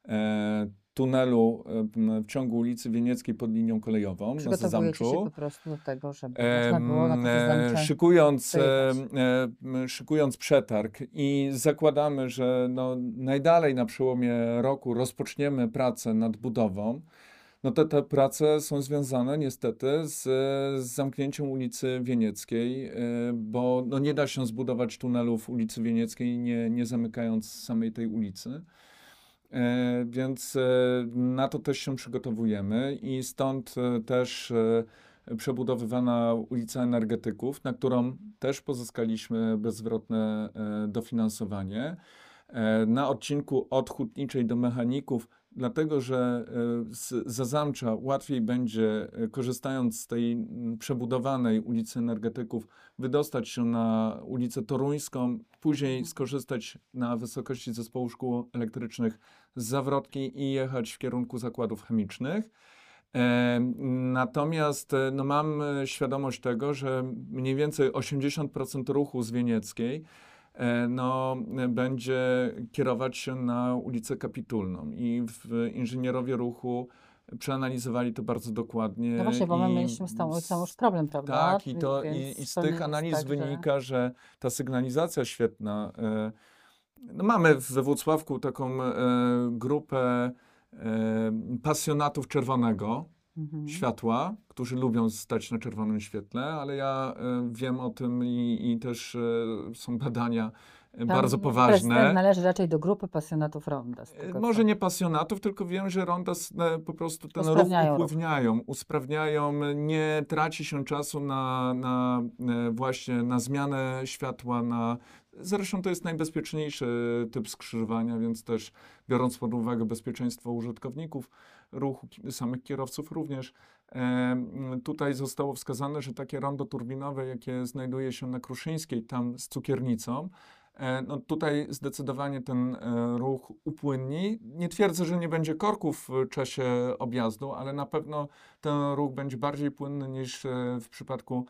tunelu w ciągu ulicy Wienieckiej pod linią kolejową na Przygotowujecie się Zazamczu. po prostu do tego, żeby można było na to Zazamcze Szykując przetarg i zakładamy, że najdalej na przełomie roku rozpoczniemy pracę nad budową, no to te prace są związane niestety z zamknięciem ulicy Wienieckiej, bo nie da się zbudować tunelu w ulicy Wienieckiej, nie zamykając samej tej ulicy. Więc na to też się przygotowujemy i stąd też przebudowywana ulica Energetyków, na którą też pozyskaliśmy bezzwrotne dofinansowanie. Na odcinku od Hutniczej do Mechaników, dlatego że z Zazamcza łatwiej będzie, korzystając z tej przebudowanej ulicy Energetyków, wydostać się na ulicę Toruńską, później skorzystać na wysokości zespołu szkół elektrycznych z Zawrotki i jechać w kierunku zakładów chemicznych. Natomiast mam świadomość tego, że mniej więcej 80% ruchu z Wienieckiej będzie kierować się na ulicę Kapitulną i inżynierowie ruchu przeanalizowali to bardzo dokładnie. No właśnie, bo my mieliśmy z tą ulicą już problem, prawda? Tak, i z tych analiz wynika, że ta sygnalizacja świetna. Mamy we Włocławku taką grupę pasjonatów czerwonego światła, którzy lubią stać na czerwonym świetle, ale ja wiem o tym i też są badania bardzo poważne. Prezydent należy raczej do grupy pasjonatów ronda. Może nie pasjonatów, tylko wiem, że ronda po prostu ten ruch usprawniają, nie traci się czasu właśnie na zmianę światła, zresztą to jest najbezpieczniejszy typ skrzyżowania, więc też biorąc pod uwagę bezpieczeństwo użytkowników ruchu, samych kierowców również, tutaj zostało wskazane, że takie rondo turbinowe, jakie znajduje się na Kruszyńskiej, tam z Cukiernicą, tutaj zdecydowanie ten ruch upłynni. Nie twierdzę, że nie będzie korków w czasie objazdu, ale na pewno ten ruch będzie bardziej płynny niż w przypadku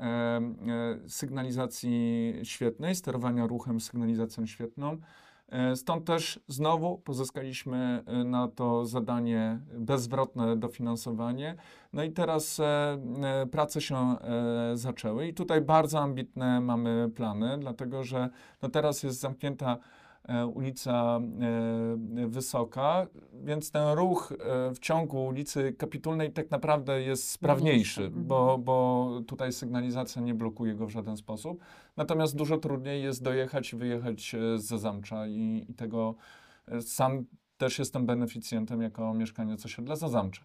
sygnalizacji świetnej, sterowania ruchem sygnalizacją świetną. Stąd też znowu pozyskaliśmy na to zadanie bezzwrotne dofinansowanie. No i teraz prace się zaczęły i tutaj bardzo ambitne mamy plany, dlatego że teraz jest zamknięta ulica Wysoka, więc ten ruch w ciągu ulicy Kapitulnej tak naprawdę jest sprawniejszy, bo tutaj sygnalizacja nie blokuje go w żaden sposób. Natomiast dużo trudniej jest dojechać i wyjechać z Zazamcza i tego sam też jestem beneficjentem jako mieszkaniec osiedla Zazamcze.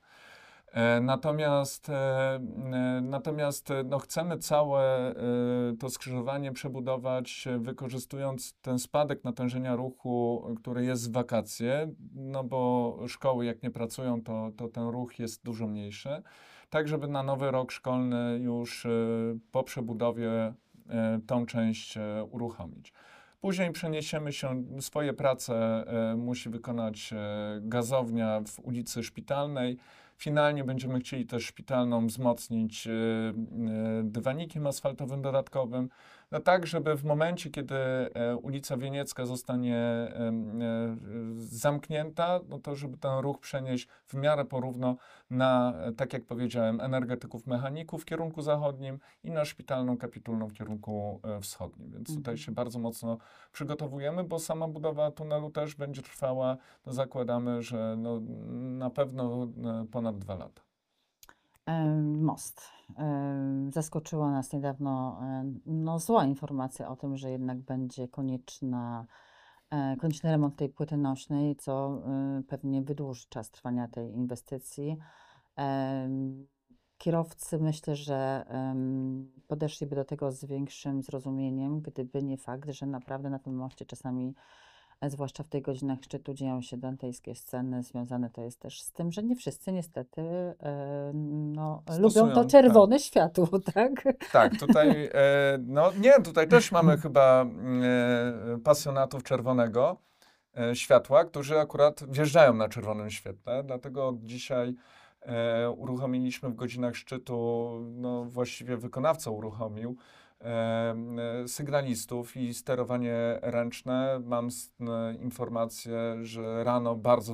Natomiast chcemy całe to skrzyżowanie przebudować, wykorzystując ten spadek natężenia ruchu, który jest w wakacje, bo szkoły jak nie pracują, to ten ruch jest dużo mniejszy, tak żeby na nowy rok szkolny już po przebudowie tą część uruchomić. Później przeniesiemy się, swoje prace musi wykonać gazownia w ulicy Szpitalnej. Finalnie będziemy chcieli też Szpitalną wzmocnić dywanikiem asfaltowym dodatkowym, tak żeby w momencie, kiedy ulica Wieniecka zostanie zamknięta, to żeby ten ruch przenieść w miarę porówno na, tak jak powiedziałem, Energetyków Mechaników w kierunku zachodnim i na Szpitalną Kapitulną w kierunku wschodnim. Więc tutaj się bardzo mocno przygotowujemy, bo sama budowa tunelu też będzie trwała, zakładamy, że na pewno ponad 2 lata. Most. Zaskoczyła nas niedawno zła informacja o tym, że jednak będzie konieczny remont tej płyty nośnej, co pewnie wydłuży czas trwania tej inwestycji. Kierowcy myślę, że podeszliby do tego z większym zrozumieniem, gdyby nie fakt, że naprawdę na tym moście czasami, zwłaszcza w tych godzinach szczytu, dzieją się dantejskie sceny. Związane to jest też z tym, że nie wszyscy niestety lubią to czerwone światło, tak? Tak, tutaj, tutaj też mamy chyba pasjonatów czerwonego światła, którzy akurat wjeżdżają na czerwonym świetle, dlatego od dzisiaj uruchomiliśmy w godzinach szczytu, właściwie wykonawca uruchomił sygnalistów i sterowanie ręczne. Mam informację, że rano bardzo